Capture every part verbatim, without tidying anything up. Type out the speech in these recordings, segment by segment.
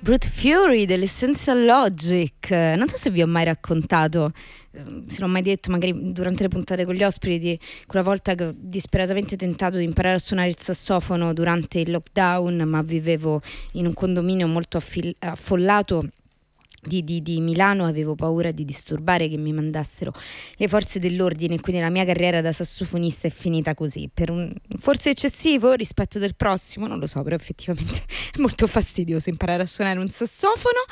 Brute Fury dell'Essential Logic. Non so se vi ho mai raccontato, se l'ho mai detto magari durante le puntate con gli ospiti, di quella volta che ho disperatamente tentato di imparare a suonare il sassofono durante il lockdown, ma vivevo in un condominio molto affil- affollato Di, di, di Milano, avevo paura di disturbare, che mi mandassero le forze dell'ordine, quindi la mia carriera da sassofonista è finita così, per un forse eccessivo rispetto del prossimo, non lo so, però effettivamente è molto fastidioso imparare a suonare un sassofono.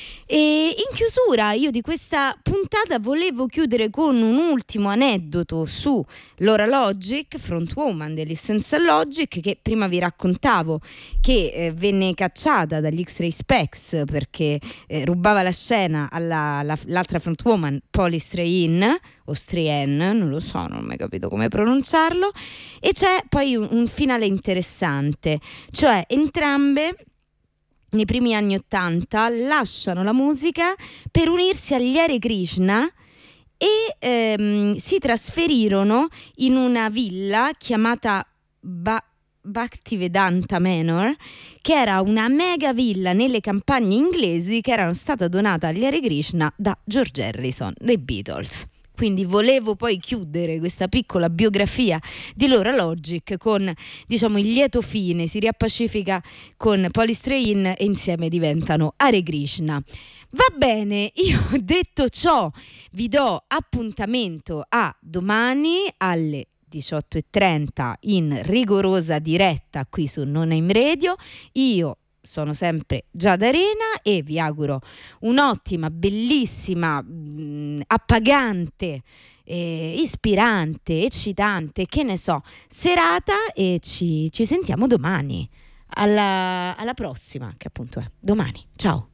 E in chiusura io di questa puntata volevo chiudere con un ultimo aneddoto su Laura Logic, frontwoman dell'Essential Logic, che prima vi raccontavo che eh, venne cacciata dagli X-Ray Specs perché eh, rubava la scena alla, alla, l'altra frontwoman Polly Strain o Strain, non lo so, non ho mai capito come pronunciarlo. E c'è poi un, un finale interessante, cioè entrambe nei primi anni ottanta lasciano la musica per unirsi agli Hare Krishna e ehm, si trasferirono in una villa chiamata ba- Bhaktivedanta Manor, che era una mega villa nelle campagne inglesi che era stata donata agli Hare Krishna da George Harrison dei Beatles. Quindi volevo poi chiudere questa piccola biografia di Laura Logic con, diciamo, il lieto fine, si riappacifica con Polly Strain e insieme diventano Hare Krishna. Va bene, io detto ciò vi do appuntamento a domani alle diciotto e trenta in rigorosa diretta qui su Non Name Radio. Io sono sempre Giada Arena e vi auguro un'ottima, bellissima, mh, appagante, eh, ispirante, eccitante, che ne so, serata, e ci, ci sentiamo domani. Alla, alla prossima, che appunto è domani. Ciao.